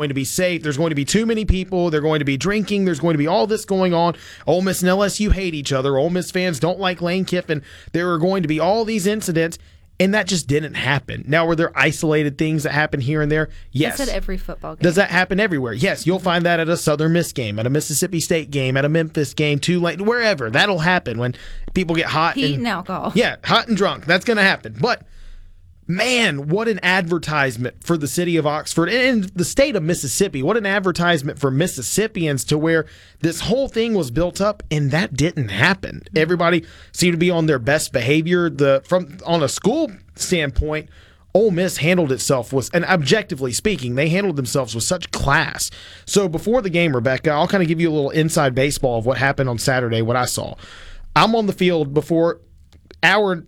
going to be safe. There's going to be too many people. They're going to be drinking. There's going to be all this going on. Ole Miss and LSU hate each other. Ole Miss fans don't like Lane Kiffin. There are going to be all these incidents, and that just didn't happen. Now, were there isolated things that happen here and there? Yes. That's at every football game. Does that happen everywhere? Yes. You'll find that at a Southern Miss game, at a Mississippi State game, at a Memphis game, Tulane, wherever. That'll happen when people get hot. Heat and alcohol. Yeah, hot and drunk. That's going to happen. But man, what an advertisement for the city of Oxford and the state of Mississippi. What an advertisement for Mississippians to where this whole thing was built up, and that didn't happen. Everybody seemed to be on their best behavior. On a school standpoint, Ole Miss handled itself and objectively speaking, they handled themselves with such class. So before the game, Rebecca, I'll kind of give you a little inside baseball of what happened on Saturday, what I saw. I'm on the field before hour and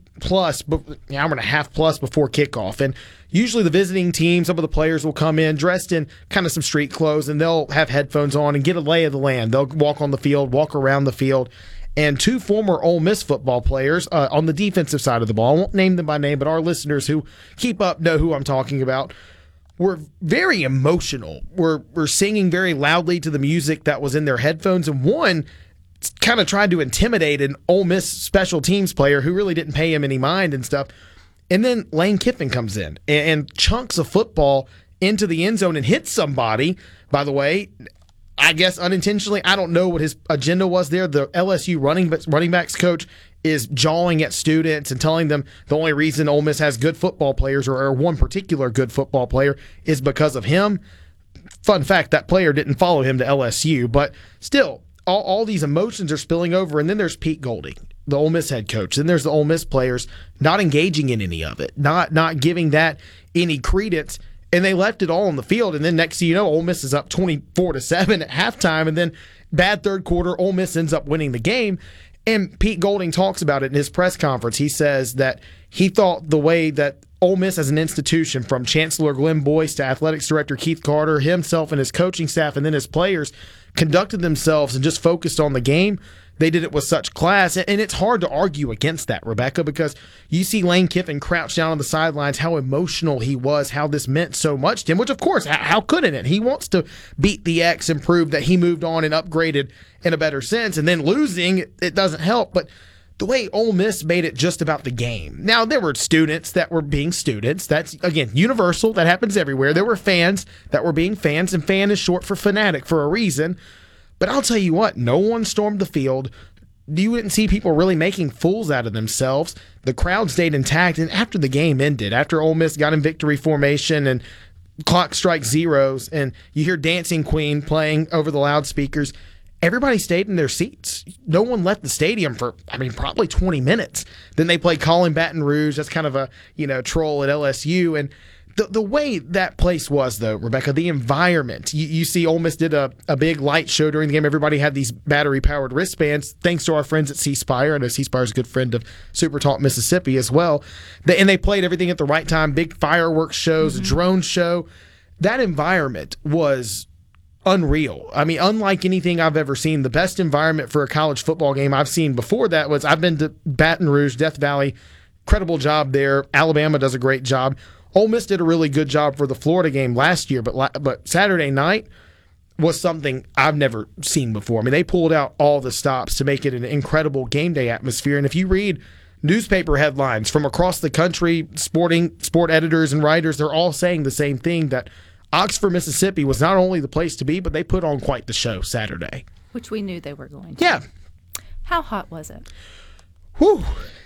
a half plus before kickoff. And usually the visiting team, some of the players will come in dressed in kind of some street clothes, and they'll have headphones on and get a lay of the land. They'll walk on the field, walk around the field. And two former Ole Miss football players on the defensive side of the ball, I won't name them by name, but our listeners who keep up know who I'm talking about, were very emotional. Were singing very loudly to the music that was in their headphones. And one kind of tried to intimidate an Ole Miss special teams player who really didn't pay him any mind and stuff. And then Lane Kiffin comes in and chunks a football into the end zone and hits somebody, by the way, I guess unintentionally. I don't know what his agenda was there. The LSU running backs coach is jawing at students and telling them the only reason Ole Miss has good football players or one particular good football player is because of him. Fun fact, that player didn't follow him to LSU, but still, all these emotions are spilling over, and then there's Pete Golding, the Ole Miss head coach. Then there's the Ole Miss players not engaging in any of it, not giving that any credence, and they left it all on the field. And then next thing you know, Ole Miss is up 24-7 at halftime, and then bad third quarter, Ole Miss ends up winning the game. And Pete Golding talks about it in his press conference. He says that he thought the way that Ole Miss as an institution, from Chancellor Glenn Boyce to Athletics Director Keith Carter, himself and his coaching staff, and then his players, conducted themselves and just focused on the game. They did it with such class, and it's hard to argue against that, Rebecca, because you see Lane Kiffin crouched down on the sidelines, how emotional he was, how this meant so much to him, which, of course, how couldn't it? He wants to beat the X and prove that he moved on and upgraded in a better sense, and then losing, it doesn't help, but the way Ole Miss made it just about the game. Now, there were students that were being students. That's, again, universal. That happens everywhere. There were fans that were being fans, and fan is short for fanatic for a reason. But I'll tell you what, no one stormed the field. You didn't see people really making fools out of themselves. The crowd stayed intact, and after the game ended, after Ole Miss got in victory formation and clock strikes zeros, and you hear Dancing Queen playing over the loudspeakers, everybody stayed in their seats. No one left the stadium for, probably 20 minutes. Then they played Calling Baton Rouge. That's kind of a, troll at LSU. And the way that place was, though, Rebecca, the environment. You see Ole Miss did a big light show during the game. Everybody had these battery-powered wristbands, thanks to our friends at C Spire. I know C Spire is a good friend of Super Talk Mississippi as well. And they played everything at the right time, big fireworks shows, a drone show. That environment was unreal. Unlike anything I've ever seen. The best environment for a college football game I've seen before that was, I've been to Baton Rouge, Death Valley, incredible job there. Alabama does a great job. Ole Miss did a really good job for the Florida game last year, but Saturday night was something I've never seen before. They pulled out all the stops to make it an incredible game day atmosphere. And if you read newspaper headlines from across the country, sport editors and writers, they're all saying the same thing, that Oxford, Mississippi was not only the place to be, but they put on quite the show Saturday. Which we knew they were going to. Yeah. How hot was it? Whew.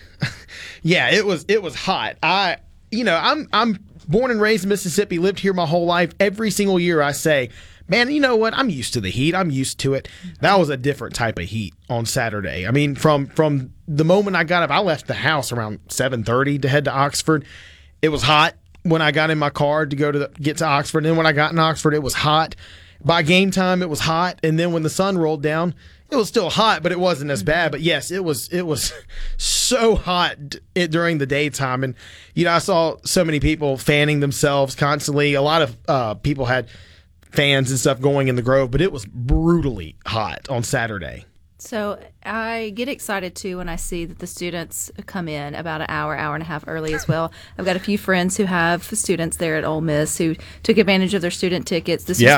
Yeah, it was hot. I'm born and raised in Mississippi, lived here my whole life. Every single year I say, man, you know what? I'm used to the heat. I'm used to it. That was a different type of heat on Saturday. From the moment I got up, I left the house around 7:30 to head to Oxford. It was hot when I got in my car to get to Oxford. And then when I got in Oxford, it was hot. By game time, it was hot. And then when the sun rolled down, it was still hot, but it wasn't as bad. But yes, it was so hot during the daytime. And, I saw so many people fanning themselves constantly. A lot of people had fans and stuff going in the Grove, but it was brutally hot on Saturday. So I get excited, too, when I see that the students come in about an hour and a half early as well. I've got a few friends who have students there at Ole Miss who took advantage of their student tickets. This was